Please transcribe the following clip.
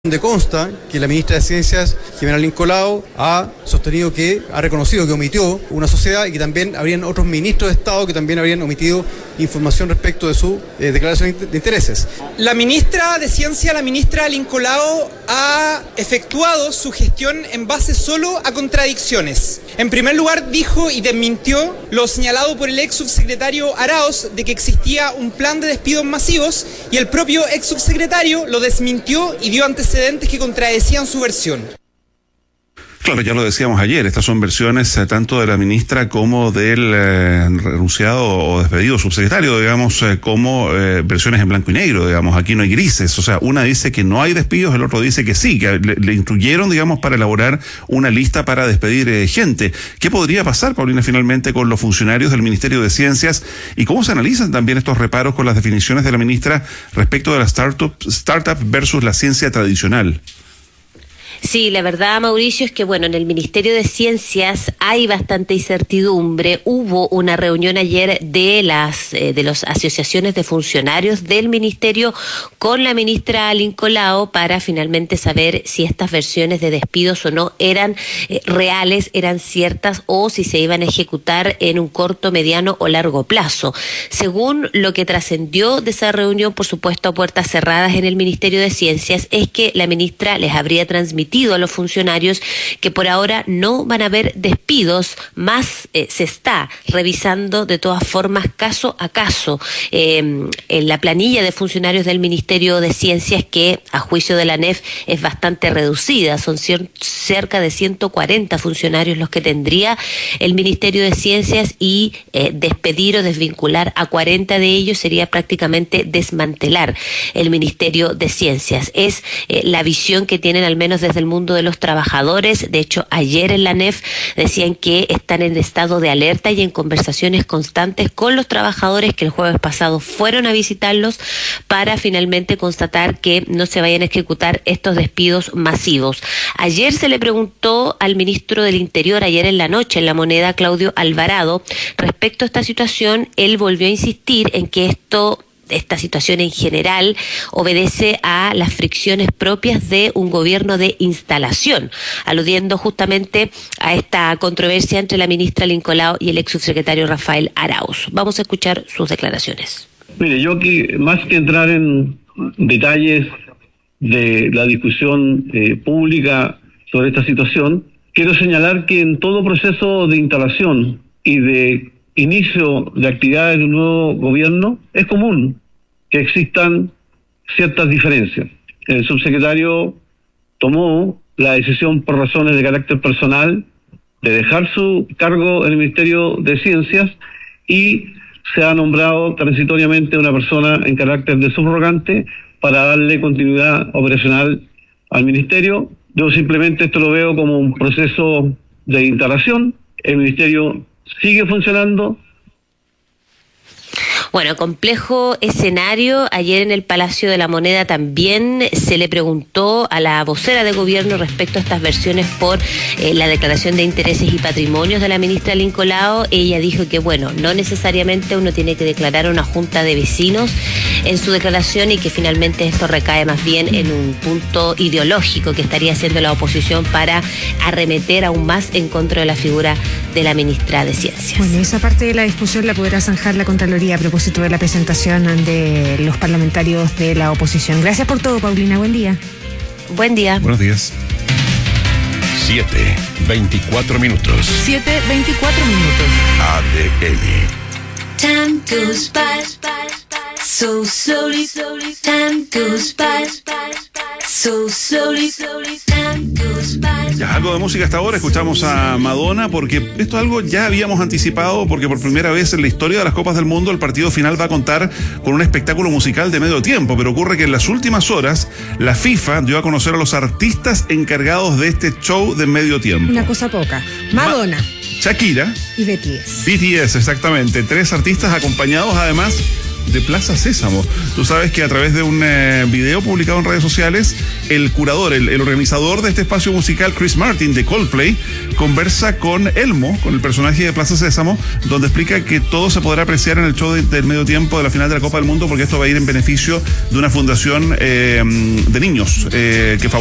donde consta que la ministra de Ciencias, Jimena Lincolao, ha reconocido que omitió una sociedad y que también habrían otros ministros de Estado que también habrían omitido información respecto de su declaración de intereses. La ministra de Ciencia, la ministra Lincolao, ha efectuado su gestión en base solo a contradicciones. En primer lugar, dijo y desmintió lo señalado por el ex subsecretario Arauz de que existía un plan de despidos masivos, y el propio ex subsecretario lo desmintió y dio antecedentes que contradecían su versión. Claro, ya lo decíamos ayer, estas son versiones tanto de la ministra como del renunciado o despedido subsecretario, digamos, como versiones en blanco y negro, digamos, aquí no hay grises, o sea, una dice que no hay despidos, el otro dice que sí, que le instruyeron, digamos, para elaborar una lista para despedir gente. ¿Qué podría pasar, Paulina, finalmente con los funcionarios del Ministerio de Ciencias y cómo se analizan también estos reparos con las definiciones de la ministra respecto de la startup versus la ciencia tradicional? Sí, la verdad, Mauricio, es que en el Ministerio de Ciencias hay bastante incertidumbre. Hubo una reunión ayer de las asociaciones de funcionarios del Ministerio con la ministra Lincolao para finalmente saber si estas versiones de despidos o no eran reales, eran ciertas, o si se iban a ejecutar en un corto, mediano o largo plazo. Según lo que trascendió de esa reunión, por supuesto a puertas cerradas en el Ministerio de Ciencias, es que la ministra les habría transmitido a los funcionarios que por ahora no van a haber despidos, más se está revisando de todas formas caso a caso en la planilla de funcionarios del Ministerio de Ciencias, que a juicio de la ANEF es bastante reducida, son cerca de 140 funcionarios los que tendría el Ministerio de Ciencias, y despedir o desvincular a 40 de ellos sería prácticamente desmantelar el Ministerio de Ciencias. Es la visión que tienen al menos desde el mundo de los trabajadores. De hecho, ayer en la ANEF decían que están en estado de alerta y en conversaciones constantes con los trabajadores que el jueves pasado fueron a visitarlos para finalmente constatar que no se vayan a ejecutar estos despidos masivos. Ayer se le preguntó al ministro del Interior, ayer en la noche en La Moneda, Claudio Alvarado, respecto a esta situación. Él volvió a insistir en que esta situación en general obedece a las fricciones propias de un gobierno de instalación, aludiendo justamente a esta controversia entre la ministra Lincolao y el ex subsecretario Rafael Arauz. Vamos a escuchar sus declaraciones. Mire, yo aquí, más que entrar en detalles de la discusión pública sobre esta situación, quiero señalar que en todo proceso de instalación y de inicio de actividades de un nuevo gobierno es común que existan ciertas diferencias. El subsecretario tomó la decisión por razones de carácter personal de dejar su cargo en el Ministerio de Ciencias y se ha nombrado transitoriamente una persona en carácter de subrogante para darle continuidad operacional al Ministerio. Yo simplemente esto lo veo como un proceso de instalación. El Ministerio sigue funcionando. Complejo escenario. Ayer en el Palacio de la Moneda también se le preguntó a la vocera de gobierno respecto a estas versiones por la declaración de intereses y patrimonios de la ministra Lincolao. Ella dijo que no necesariamente uno tiene que declarar a una junta de vecinos en su declaración, y que finalmente esto recae más bien en un punto ideológico que estaría haciendo la oposición para arremeter aún más en contra de la figura de la ministra de Ciencias. Esa parte de la discusión la podrá zanjar la Contraloría a propósito de la presentación de los parlamentarios de la oposición. Gracias por todo, Paulina. Buen día. Buen día. Buenos días. 7:24 minutos. 7:24 minutos. ADN. Time goes by so slowly. Time goes by so slowly. Time goes by. Ya, algo de música hasta ahora. Escuchamos a Madonna, porque esto es algo ya habíamos anticipado, porque por primera vez en la historia de las Copas del Mundo el partido final va a contar con un espectáculo musical de medio tiempo, pero ocurre que en las últimas horas la FIFA dio a conocer a los artistas encargados de este show de medio tiempo. Una cosa poca. Madonna, Shakira y BTS. BTS, exactamente. 3 artistas acompañados además de Plaza Sésamo. Tú sabes que a través de un video publicado en redes sociales, el curador, el organizador de este espacio musical, Chris Martin de Coldplay, conversa con Elmo, con el personaje de Plaza Sésamo, donde explica que todo se podrá apreciar en el show del medio tiempo de la final de la Copa del Mundo, porque esto va a ir en beneficio de una fundación de niños que